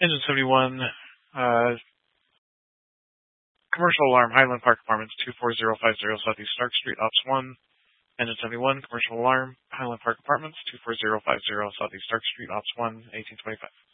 Engine 71, commercial alarm, Highland Park Apartments, 24050 Southeast Stark Street, Ops 1. Engine 71, commercial alarm, Highland Park Apartments, 24050 Southeast Stark Street, Ops 1, 1825.